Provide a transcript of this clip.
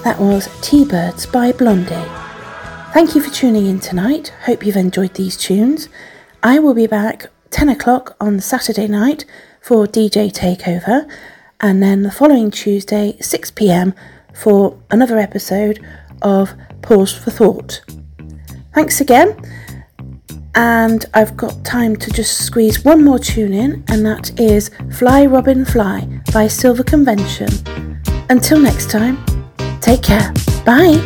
That was T-Birds by Blondie. Thank you for tuning in tonight. Hope you've enjoyed these tunes. I will be back 10 o'clock on Saturday night for DJ Takeover, and then the following Tuesday 6 p.m. for another episode of Pause for Thought. Thanks again, and I've got time to just squeeze one more tune in, and that is Fly Robin Fly by Silver Convention. Until next time, take care. Bye.